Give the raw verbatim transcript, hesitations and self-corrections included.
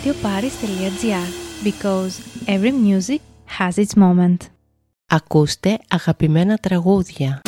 radioparis.gr because every music has its moment. Ακούστε αγαπημένα τραγούδια.